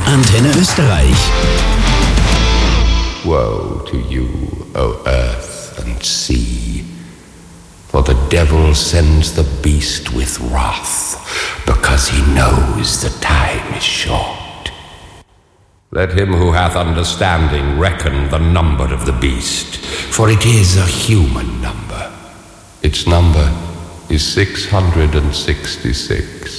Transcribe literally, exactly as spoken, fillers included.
Antenne Österreich. Woe to you, O earth and sea, for the devil sends the beast with wrath, because he knows the time is short. Let him who hath understanding reckon the number of the beast, for it is a human number. Its number is six hundred sixty-six.